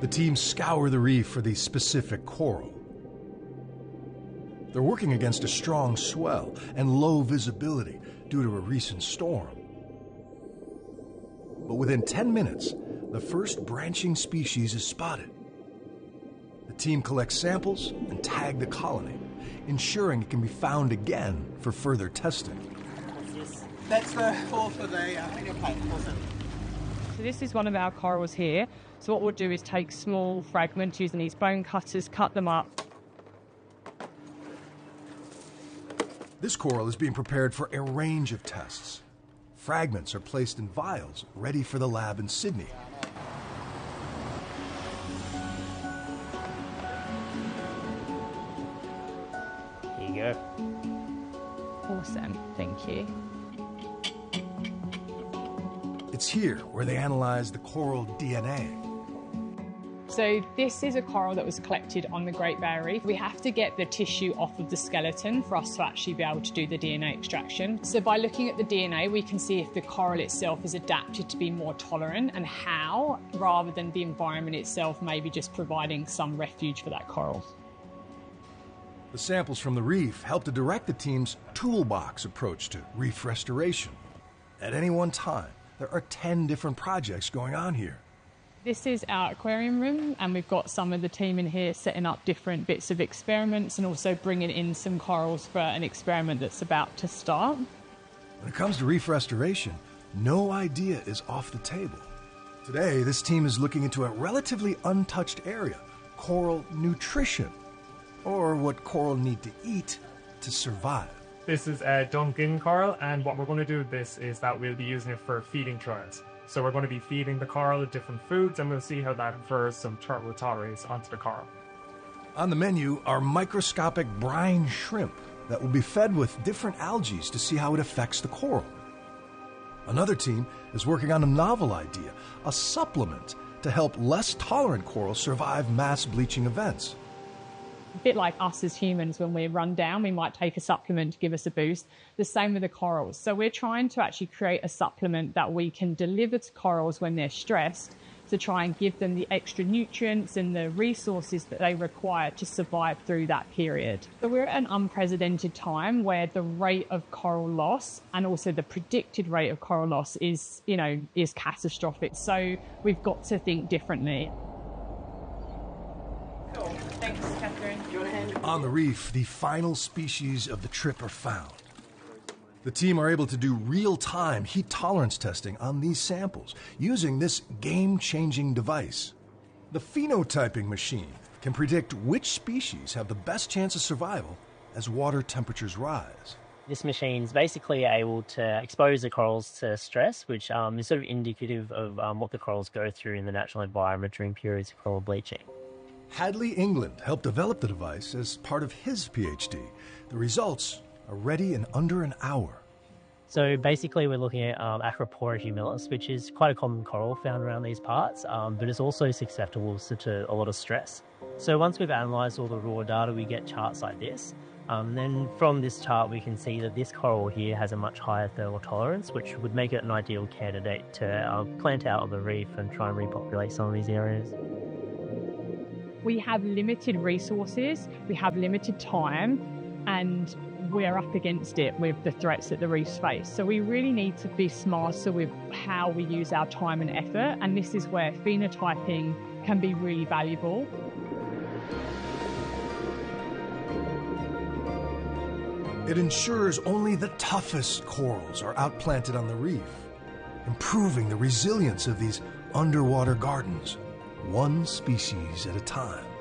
The team scour the reef for the specific coral. They're working against a strong swell and low visibility due to a recent storm. But within 10 minutes, the first branching species is spotted. The team collects samples and tag the colony, ensuring it can be found again for further testing. That's the all for the okay, awesome. So this is one of our corals here. So what we'll do is take small fragments using these bone cutters, cut them up. This coral is being prepared for a range of tests. Fragments are placed in vials, ready for the lab in Sydney. Here you go. Awesome, thank you. It's here where they analyze the coral DNA. So this is a coral that was collected on the Great Barrier Reef. We have to get the tissue off of the skeleton for us to actually be able to do the DNA extraction. So by looking at the DNA, we can see if the coral itself is adapted to be more tolerant and how, rather than the environment itself maybe just providing some refuge for that coral. The samples from the reef help to direct the team's toolbox approach to reef restoration. At any one time, there are 10 different projects going on here. This is our aquarium room, and we've got some of the team in here setting up different bits of experiments and also bringing in some corals for an experiment that's about to start. When it comes to reef restoration, no idea is off the table. Today, this team is looking into a relatively untouched area, coral nutrition, or what coral need to eat to survive. This is a Duncan coral, and what we're going to do with this is that we'll be using it for feeding trials. So we're going to be feeding the coral different foods, and we'll see how that confers some turtle tolerance onto the coral. On the menu are microscopic brine shrimp that will be fed with different algae to see how it affects the coral. Another team is working on a novel idea, a supplement to help less tolerant corals survive mass bleaching events. A bit like us as humans, when we run down, we might take a supplement to give us a boost. The same with the corals. So we're trying to actually create a supplement that we can deliver to corals when they're stressed to try and give them the extra nutrients and the resources that they require to survive through that period. So we're at an unprecedented time where the rate of coral loss and also the predicted rate of coral loss is catastrophic. So we've got to think differently. Cool. Thanks, Catherine. On the reef, the final species of the trip are found. The team are able to do real-time heat tolerance testing on these samples using this game-changing device. The phenotyping machine can predict which species have the best chance of survival as water temperatures rise. This machine is basically able to expose the corals to stress, which is sort of indicative of what the corals go through in the natural environment during periods of coral bleaching. Hadley England helped develop the device as part of his PhD. The results are ready in under an hour. So basically we're looking at Acropora humilis, which is quite a common coral found around these parts, but it's also susceptible to a lot of stress. So once we've analysed all the raw data, we get charts like this. Then from this chart we can see that this coral here has a much higher thermal tolerance, which would make it an ideal candidate to plant out on the reef and try and repopulate some of these areas. We have limited resources, we have limited time, and we're up against it with the threats that the reefs face. So we really need to be smarter with how we use our time and effort, and this is where phenotyping can be really valuable. It ensures only the toughest corals are outplanted on the reef, improving the resilience of these underwater gardens, one species at a time.